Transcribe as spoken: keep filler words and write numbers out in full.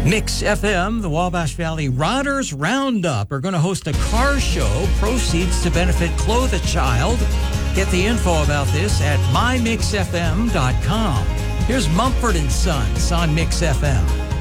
Mix F M, the Wabash Valley Riders Roundup, are going to host a car show. Proceeds to benefit Clothe a Child. Get the info about this at my mix f m dot com. Here's Mumford and Sons on Mix F M.